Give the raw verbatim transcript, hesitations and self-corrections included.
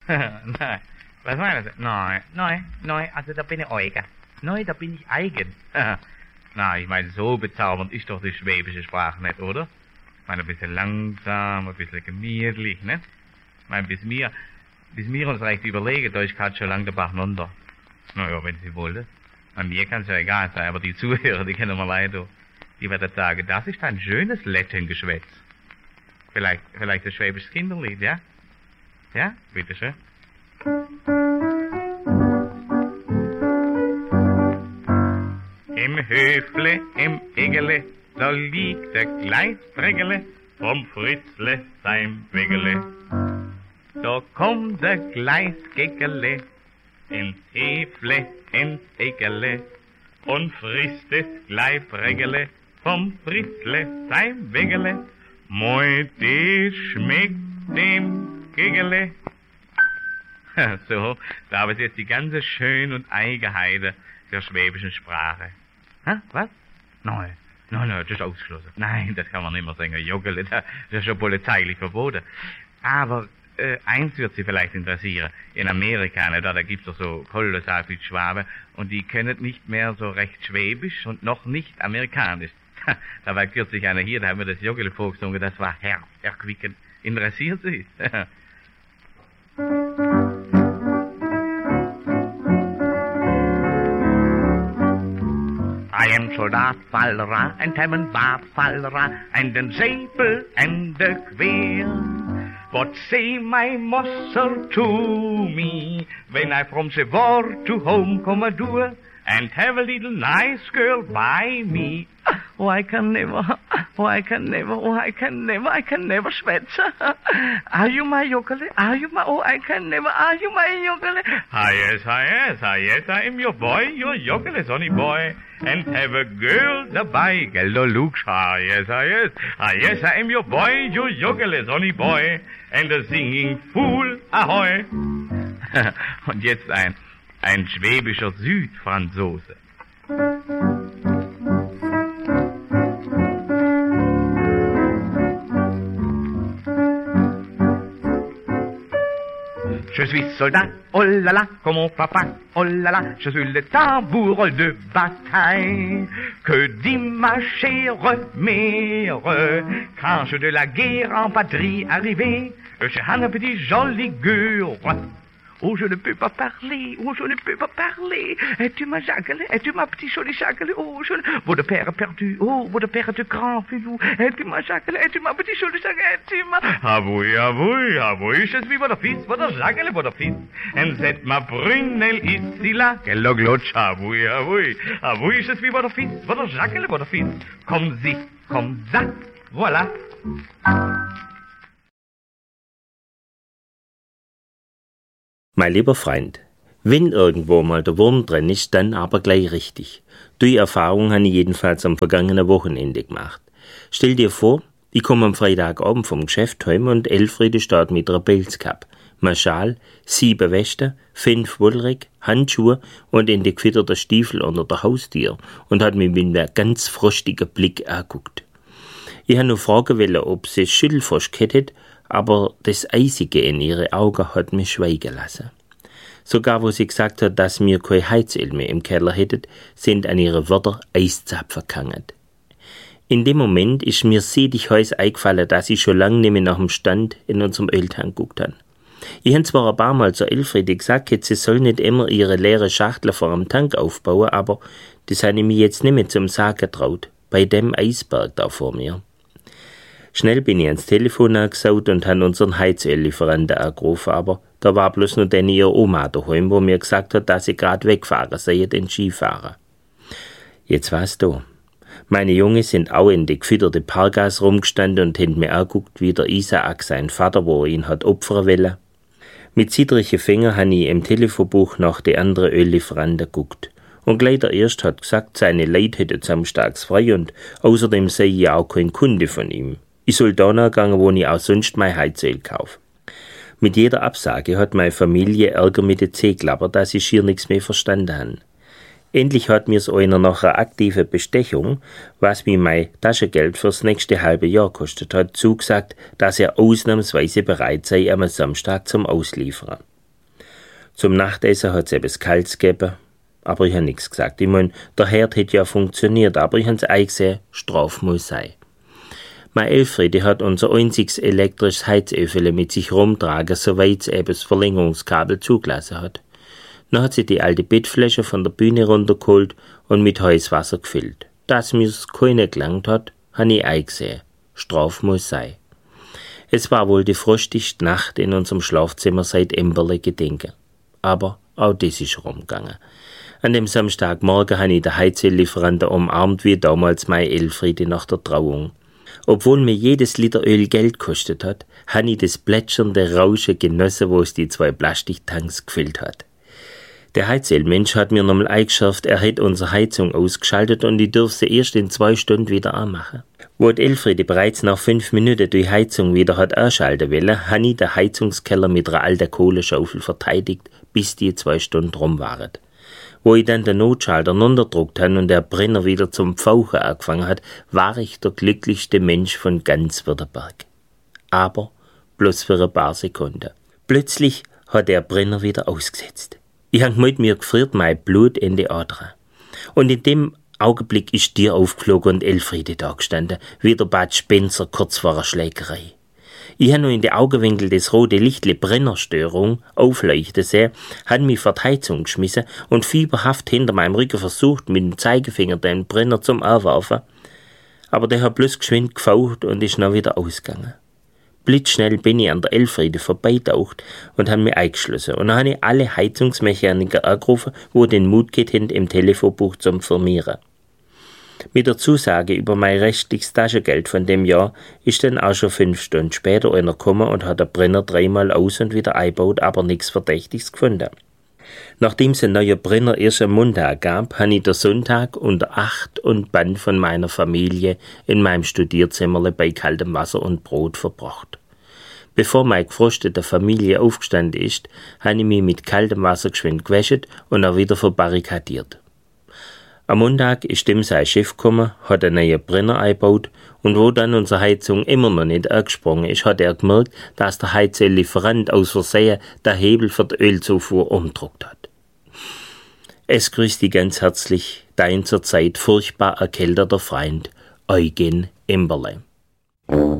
Nein, was meinen Sie? Nein, nein, nein, also da bin ich eigen. Nein, da bin ich eigen. Na, ich meine, so bezaubernd ist doch die schwäbische Sprache nicht, oder? Ich meine, ein bisschen langsam, ein bisschen gemütlich, ne? Ich meine, bis wir, bis wir uns recht überlegen, da ist gerade schon lang der Bach runter. Naja, wenn Sie wollen. An mir kann es ja egal sein, aber die Zuhörer, die kennen wir leider. Die werden sagen, das ist ein schönes Lettengeschwätz. Vielleicht, vielleicht ein schwäbisches Kinderlied, ja? Ja, bitteschön. Im Höfle, im Egele, da liegt der Gleisdrägele vom Fritzle sein Wegele. Da kommt der Gleisgegele ins Höfle, ins Egele und frisst das Gleibregele vom Fritzle sein Wegele. Moi, das schmeckt dem Gegele. So, da haben Sie jetzt die ganze Schön- und Eigenheiten der schwäbischen Sprache. Hä? Was? Nein, nein, nein, das ist ausgeschlossen. Nein, das kann man nicht mehr sagen. Joggele, das ist schon polizeilich verboten. Aber äh, eins wird Sie vielleicht interessieren. In Amerika, ne, da, da gibt es doch so kolossal viel Schwaben und die können nicht mehr so recht schwäbisch und noch nicht amerikanisch. Da war kürzlich einer hier, da haben wir das Joggele vorgesungen, das war herzerquickend. Interessiert Sie? I am Soldat Fallera, and Hemmen Bart Fallera, and den Säbel and the Queer. What say my moster to me, when I from the war to home come a do, and have a little nice girl by me? Oh, I can never, oh, I can never, oh, I can never, I can never schwätze. Are you my Joggele? Are you my, oh, I can never, are you my Joggele? Ah, yes, ah, yes, ah, yes, I am your boy, your Joggele, sonny boy. And have a girl dabei, geldo Luke, ah, yes, ah, yes, ah, yes, I am your boy, your Joggele, sonny boy. And a singing fool, ahoy. Und jetzt ein, ein schwäbischer Südfranzose. Je suis soldat, oh là là, comme mon papa, oh là là, je suis le tambour de bataille. Que dit ma chère mère, quand je de la guerre en patrie arrivé, j'ai un petit joli gueux. Oh, je ne peux pas parler, oh, je ne peux pas parler. Es-tu ma Jacqueline, es-tu ma petite jolie Jacqueline, oh, je ne... Votre père perdu, oh, votre père de grand filou. Es-tu ma Jacqueline, es-tu ma petite jolie Jacqueline, es-tu ma... Ah oui, ah oui, ah oui, je suis votre fils, votre Jacqueline, votre fils. Et cette ma prunelle ici là, quelle glotche, ah oui, ah oui, ah oui, je suis votre fils, votre Jacqueline, votre fils. Comme si, comme ça, voilà. Mein lieber Freund, wenn irgendwo mal der Wurm drin ist, dann aber gleich richtig. Die Erfahrung habe ich jedenfalls am vergangenen Wochenende gemacht. Stell dir vor, ich komme am Freitagabend vom Geschäft heim und Elfriede steht mit einer Pelzkappe, Schal, sieben Westen, fünf Wollröcke, Handschuhe und in die gefitterten Stiefel unter der Haustür und hat mich mit einem ganz frostigen Blick angeguckt. Ich habe noch fragen wollen, ob sie Schüttelfrost hätte, aber das Eisige in ihre Augen hat mich schweigen lassen. Sogar wo sie gesagt hat, dass wir kein Heizöl mehr im Keller hätten, sind an ihre Wörter Eiszapfen gehangen. In dem Moment ist mir sedig heiß eingefallen, dass ich schon lange nicht mehr nach dem Stand in unserem Öltank geguckt habe. Ich habe zwar ein paar Mal zur Elfriede gesagt, sie soll nicht immer ihre leere Schachtel vor dem Tank aufbauen, aber das habe ich mir jetzt nicht mehr zum Sagen getraut, bei dem Eisberg da vor mir. Schnell bin ich ans Telefon angesaut und habe unseren Heizöllieferanten angerufen, aber da war bloß noch dann ihre Oma daheim, wo mir gesagt hat, dass sie gerade wegfahren sei, den Skifahren. Jetzt war's da. Meine Jungs sind auch in die gefütterte Parkgas rumgestanden und haben mir angeguckt, wie der Isaak sein Vater, wo ihn hat opfern wollen. Mit zittrigen Fingern habe ich im Telefonbuch nach den anderen Öllieferanten geguckt. Und gleich der Erste hat gesagt, seine Leute hätten samstags frei und außerdem sei ich auch kein Kunde von ihm. Ich soll da nachgehen, wo ich auch sonst mein Heizöl kaufe. Mit jeder Absage hat meine Familie Ärger mit den Zeh gelabbert, dass ich schier nichts mehr verstanden habe. Endlich hat mir's einer nach einer aktiven Bestechung, was mir mein Taschengeld fürs nächste halbe Jahr kostet hat, zugesagt, dass er ausnahmsweise bereit sei, am Samstag zum Ausliefern. Zum Nachtessen hat's etwas Kaltes gegeben, aber ich habe nichts gesagt. Ich mein, der Herd hätte ja funktioniert, aber ich habe es eingesehen, Straf muss sein. Mein Elfriede hat unser einziges elektrisches Heizöfele mit sich rumtragen, soweit es eben das Verlängerungskabel zugelassen hat. Dann hat sie die alte Bettfläche von der Bühne runtergeholt und mit heißem Wasser gefüllt. Dass mir's keine gelangt hat, habe ich eingesehen. Straf muss sein. Es war wohl die frostigste Nacht in unserem Schlafzimmer seit Emberle gedenken. Aber auch das ist rumgegangen. An dem Samstagmorgen habe ich den Heizöllieferanten umarmt wie damals meine Elfriede nach der Trauung. Obwohl mir jedes Liter Öl Geld kostet hat, habe ich das plätschernde Rauschen genossen, wo es die zwei Plastiktanks gefüllt hat. Der Heizölmensch hat mir nochmal eingeschärft, er hätte unsere Heizung ausgeschaltet und ich dürfte sie erst in zwei Stunden wieder anmachen. Wo die Elfriede bereits nach fünf Minuten die Heizung wieder hat anschalten wollen, habe ich den Heizungskeller mit einer alten Kohlenschaufel verteidigt, bis die zwei Stunden rum waren. Wo ich dann den Notschalter runterdruckt habe und der Brenner wieder zum Pfauchen angefangen hat, war ich der glücklichste Mensch von ganz Württemberg. Aber bloß für ein paar Sekunden. Plötzlich hat der Brenner wieder ausgesetzt. Ich habe mit mir gefriert mein Blut in die Adern. Und in dem Augenblick ist dir aufgeflogen und Elfriede da gestanden, wie der Bad Spencer kurz vor einer Schlägerei. Ich habe nur in die Augenwinkel das rote Lichtli Brennerstörung aufleuchten sehen, habe mich vor die Heizung geschmissen und fieberhaft hinter meinem Rücken versucht, mit dem Zeigefinger den Brenner zum Anwerfen. Aber der hat bloß geschwind gefaucht und ist noch wieder ausgegangen. Blitzschnell bin ich an der Elfriede vorbeigetaucht und habe mich eingeschlossen. Und dann habe ich alle Heizungsmechaniker angerufen, wo den Mut geht, im Telefonbuch zum Firmieren. Mit der Zusage über mein restliches Taschengeld von dem Jahr ist dann auch schon fünf Stunden später einer gekommen und hat den Brenner dreimal aus und wieder eingebaut, aber nichts Verdächtiges gefunden. Nachdem es einen neuen Brenner erst am Montag gab, habe ich den Sonntag unter Acht und Bann von meiner Familie in meinem Studierzimmerle bei kaltem Wasser und Brot verbracht. Bevor meine gefrostete Familie aufgestanden ist, habe ich mich mit kaltem Wasser geschwind gewaschen und auch wieder verbarrikadiert. Am Montag ist dem sein Chef gekommen, hat einen neuen Brenner eingebaut und wo dann unsere Heizung immer noch nicht angesprungen ist, hat er gemerkt, dass der Heizöllieferant aus Versehen den Hebel für die Ölzufuhr umgedruckt hat. Es grüßt dich ganz herzlich, dein zurzeit furchtbar erkälteter Freund Eugen Emberle.